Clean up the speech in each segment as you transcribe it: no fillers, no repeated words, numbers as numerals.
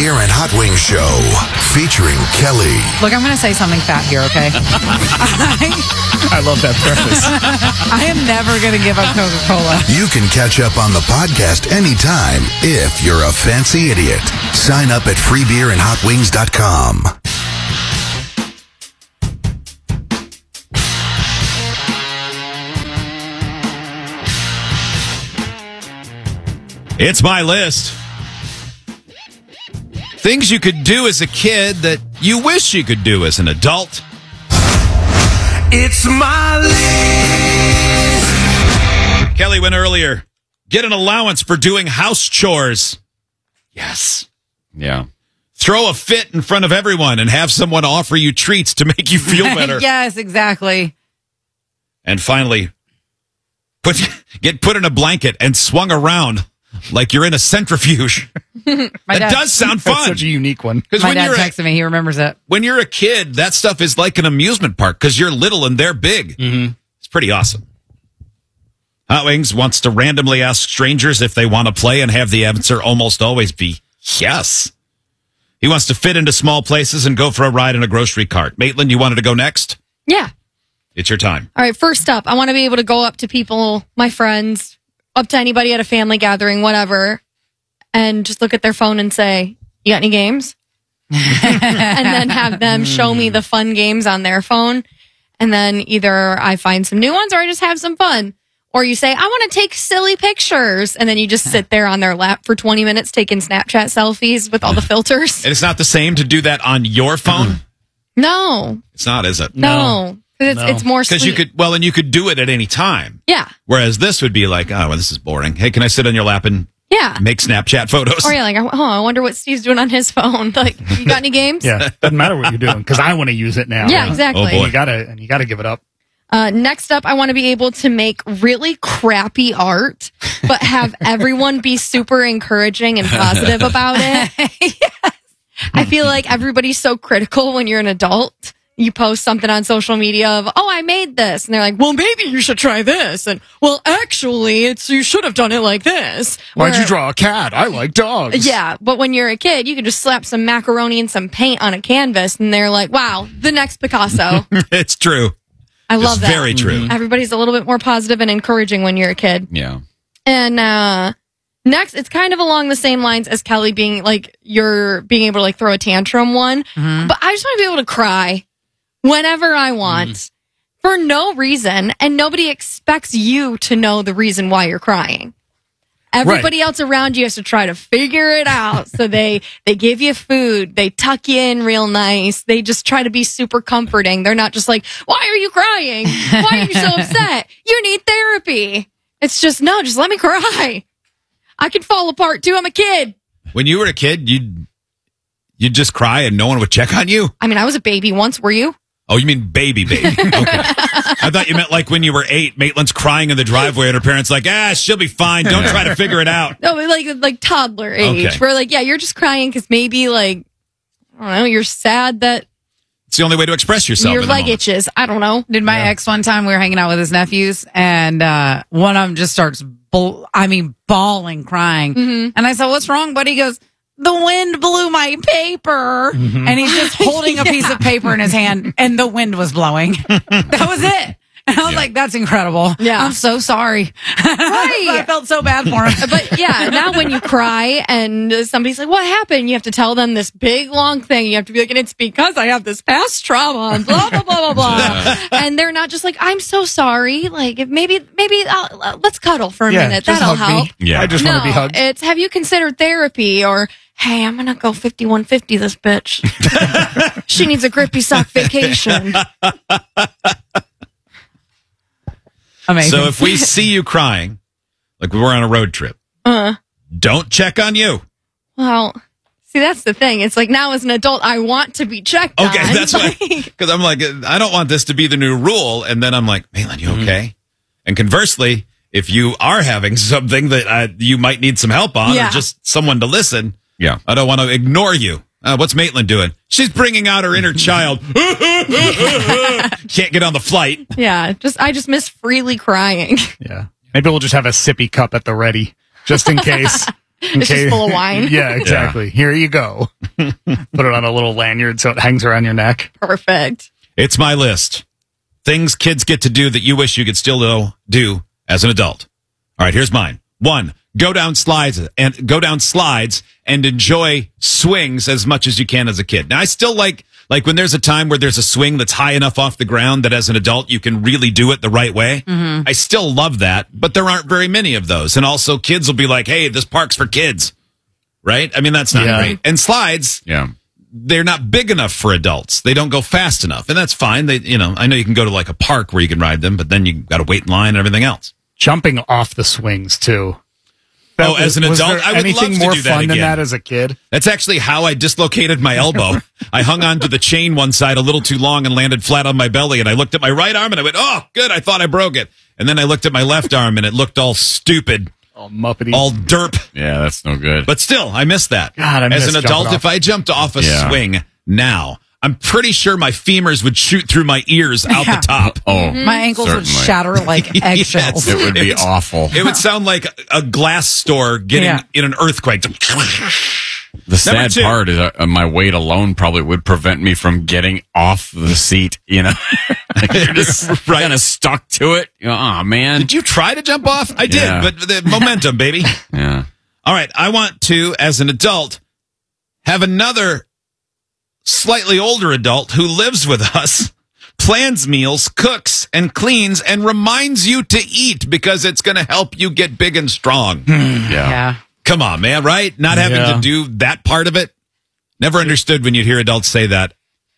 Beer and Hot Wings Show featuring Kelly. Look, I'm going to say something fat here, okay? I love that preface. I am never going to give up Coca-Cola. You can catch up on the podcast anytime if you're a fancy idiot. Sign up at freebeerandhotwings.com. It's my list. Things you could do as a kid that you wish you could do as an adult. It's my list. Kelly went earlier. Get an allowance for doing house chores. Yes. Yeah. Throw a fit in front of everyone and have someone offer you treats to make you feel better. Yes, exactly. And finally, get put in a blanket and swung around like you're in a centrifuge. That does sound fun. That's such a unique one. My dad texted me. He remembers it. When you're a kid, that stuff is like an amusement park because you're little and they're big. Mm-hmm. It's pretty awesome. Hot Wings wants to randomly ask strangers if they want to play and have the answer almost always be yes. He wants to fit into small places and go for a ride in a grocery cart. Maitland, you wanted to go next? Yeah. It's your time. All right, first up, I want to be able to go up to people, my friends, up to anybody at a family gathering, whatever, and just look at their phone and say, you got any games? And then have them show me the fun games on their phone. And then either I find some new ones or I just have some fun. Or you say, I want to take silly pictures. And then you just sit there on their lap for 20 minutes taking Snapchat selfies with all the filters. And it's not the same to do that on your phone? No. It's not, is it? No. It's more sweet. Because you could, and you could do it at any time. Yeah. Whereas this would be like, oh, well, this is boring. Hey, can I sit on your lap and make Snapchat photos? Or you're like, oh, I wonder what Steve's doing on his phone. Like, you got any games? Yeah, doesn't matter what you're doing because I want to use it now. Yeah, exactly. Oh, boy. You gotta give it up. Next up, I want to be able to make really crappy art, but have everyone be super encouraging and positive about it. Yes. I feel like everybody's so critical when you're an adult. You post something on social media of, oh, I made this. And they're like, well, maybe you should try this. And, well, actually, you should have done it like this. Why'd you draw a cat? I like dogs. Yeah, but when you're a kid, you can just slap some macaroni and some paint on a canvas, and they're like, wow, the next Picasso. It's true. I love that. Very true. Everybody's a little bit more positive and encouraging when you're a kid. Yeah. And next, it's kind of along the same lines as Kelly being like, you're being able to like throw a tantrum one. Mm-hmm. But I just want to be able to cry whenever I want for no reason. And nobody expects you to know the reason why you're crying. Everybody else around you has to try to figure it out. So they give you food. They tuck you in real nice. They just try to be super comforting. They're not just like, why are you crying? Why are you so upset? You need therapy. It's just, no, just let me cry. I can fall apart too. I'm a kid. When you were a kid, you'd just cry and no one would check on you? I mean, I was a baby once. Were you? Oh, you mean baby. Okay. I thought you meant like when you were 8, Maitland's crying in the driveway and her parents like, she'll be fine. Don't try to figure it out. No, like toddler age. Okay. Where like, yeah, you're just crying because maybe like, I don't know, you're sad that It's the only way to express yourself. your in the leg moment. itches. I don't know. Did my ex one time, we were hanging out with his nephews, and one of them just starts, bawling, crying. Mm-hmm. And I said, what's wrong, buddy? He goes, the wind blew my paper. And he's just holding a piece of paper in his hand, and the wind was blowing. That was it. And I was like, that's incredible. Yeah. I'm so sorry. Right. I felt so bad for him. But yeah, now when you cry and somebody's like, what happened? You have to tell them this big, long thing. You have to be like, and it's because I have this past trauma and blah, blah, blah, blah, blah. And they're not just like, I'm so sorry. Like, maybe let's cuddle for a minute. just That'll hug me. help. Yeah. I just want to be hugged. It's, have you considered therapy? Or, hey, I'm going to go 5150 this bitch. She needs a grippy sock vacation. Amazing. So if we see you crying, like we were on a road trip, don't check on you. Well, see, that's the thing. It's like now as an adult, I want to be checked on. Okay, that's why. Because I'm like, I don't want this to be the new rule. And then I'm like, Maitland, you okay? And conversely, if you are having something that you might need some help on or just someone to listen, I don't want to ignore you. What's Maitland doing? She's bringing out her inner child. Can't get on the flight. Yeah, I just miss freely crying. Yeah. Maybe we'll just have a sippy cup at the ready, just in case. It's just full of wine. Yeah, exactly. Here you go. Put it on a little lanyard so it hangs around your neck. Perfect. It's my list. Things kids get to do that you wish you could still do as an adult. All right, here's mine. 1, go down slides and enjoy swings as much as you can as a kid. Now, I still like when there's a time where there's a swing that's high enough off the ground that as an adult you can really do it the right way. I still love that, but there aren't very many of those. And also kids will be like, hey, this park's for kids. Right? I mean, that's not great. And slides, they're not big enough for adults. They don't go fast enough. And that's fine. I know you can go to like a park where you can ride them, but then you got to wait in line and everything else. Jumping off the swings too. As an adult, I would love to anything more do that fun again. than that as a kid? That's actually how I dislocated my elbow. I hung on to the chain one side a little too long and landed flat on my belly. And I looked at my right arm and I went, oh, good. I thought I broke it. And then I looked at my left arm and it looked all stupid. All muppety. All derp. Yeah, that's no good. But still, I miss that. God, I miss as an adult, jumping if I jumped off a swing now, I'm pretty sure my femurs would shoot through my ears out the top. Oh, My ankles would shatter like eggshells. it would be awful. It would sound like a glass store getting in an earthquake. The sad part is my weight alone probably would prevent me from getting off the seat, you know. Like you're just kind of stuck to it. Oh, man. Did you try to jump off? I did, but the momentum, baby. Yeah. All right, I want to, as an adult, have another slightly older adult who lives with us, plans meals, cooks, and cleans, and reminds you to eat because it's going to help you get big and strong. Yeah. Come on, man, right? Not having to do that part of it. Never understood when you'd hear adults say that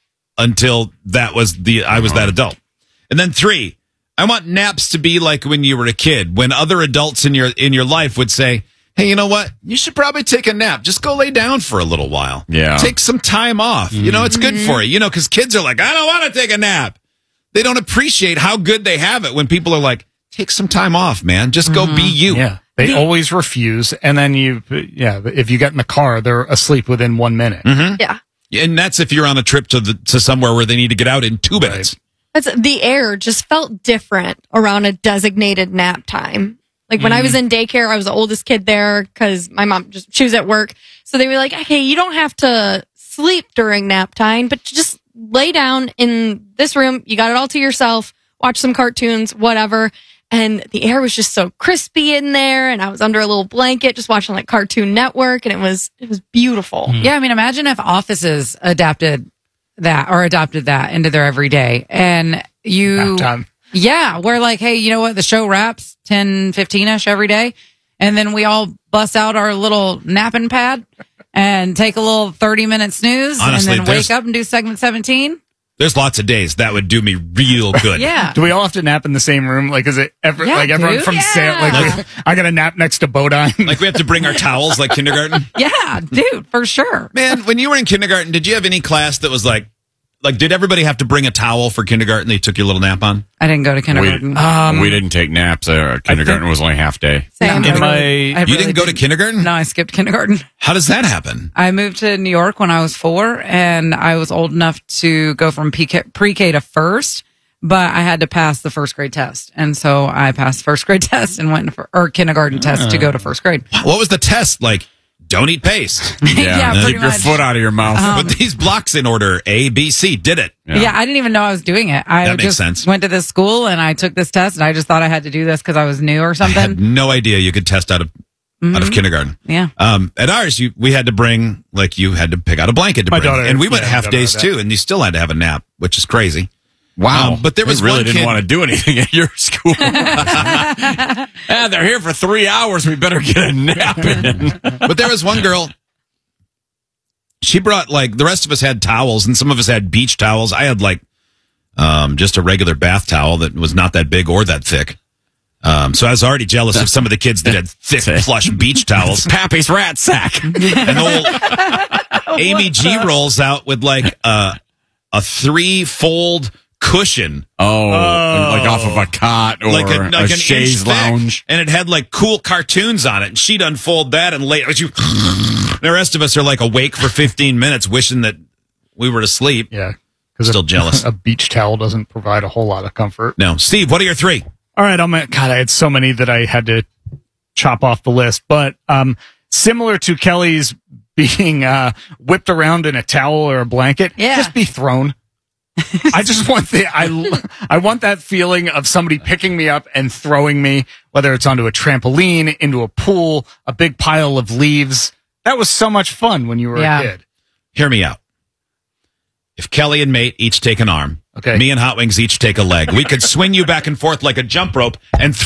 until I was that adult. And then 3, I want naps to be like when you were a kid, when other adults in your life would say, hey, you know what? You should probably take a nap. Just go lay down for a little while. Yeah. Take some time off. You know, it's good for you. You know, because kids are like, I don't want to take a nap. They don't appreciate how good they have it when people are like, take some time off, man. Just go be you. Yeah. They always refuse. And then if you get in the car, they're asleep within 1 minute. Yeah. And that's if you're on a trip to somewhere where they need to get out in 2 minutes. The air just felt different around a designated nap time. Like when I was in daycare, I was the oldest kid there because my mom she was at work. So they were like, hey, you don't have to sleep during nap time, but just lay down in this room. You got it all to yourself. Watch some cartoons, whatever. And the air was just so crispy in there. And I was under a little blanket just watching like Cartoon Network. And it was beautiful. Yeah. I mean, imagine if offices adopted that into their everyday and Halftime. Yeah, we're like, hey, you know what? The show wraps 10:15ish every day. And then we all bust out our little napping pad and take a little 30-minute snooze. Honestly, and then wake up and do segment 17. There's lots of days that would do me real good. Yeah. Do we all have to nap in the same room? Like, is it everyone dude. from I got to nap next to Bodine? Like we have to bring our towels like kindergarten? Yeah, dude, for sure. Man, when you were in kindergarten, did you have any class that was like, did everybody have to bring a towel for kindergarten that you took your little nap on? I didn't go to kindergarten. We didn't take naps. Kindergarten was only half day. Same. You didn't go to kindergarten? No, I skipped kindergarten. How does that happen? I moved to New York when I was 4, and I was old enough to go from pre-K to first, but I had to pass the first grade test. And so I passed the first grade test and went for kindergarten test to go to first grade. What was the test? Like, don't eat paste. Yeah, pretty Keep your much. foot out of your mouth. Put these blocks in order. A, B, C. Did it. Yeah, I didn't even know I was doing it. I That makes just sense. went to this school and I took this test and I just thought I had to do this because I was new or I something. had no idea you could test out of kindergarten. Yeah. At ours, we had to bring, you had to pick out a blanket to My bring. daughter- And we went yeah, half my daughter days had that. too, and you still had to have a nap, which is crazy. Wow. But there was they really one didn't kid- want to do anything at your school. They're here for 3 hours. We better get a nap in. But there was one girl, she brought, the rest of us had towels, and some of us had beach towels. I had, just a regular bath towel that was not that big or that thick. So I was already jealous of some of the kids that had thick, plush beach towels. Pappy's rat sack. And old Amy G rolls out with, a 3-fold cushion. Like off of a cot or a chaise lounge. And it had cool cartoons on it. And she'd unfold that and lay the rest of us are awake for 15 minutes wishing that we were asleep. Yeah. Still jealous. A beach towel doesn't provide a whole lot of comfort. No. Steve, what are your 3? All right. God, I had so many that I had to chop off the list. But similar to Kelly's being whipped around in a towel or a blanket. Yeah. Just be thrown. I just want I want that feeling of somebody picking me up and throwing me, whether it's onto a trampoline, into a pool, a big pile of leaves. That was so much fun when you were a kid. Hear me out. If Kelly and Mate each take an arm, okay, me and Hot Wings each take a leg, we could swing you back and forth like a jump rope and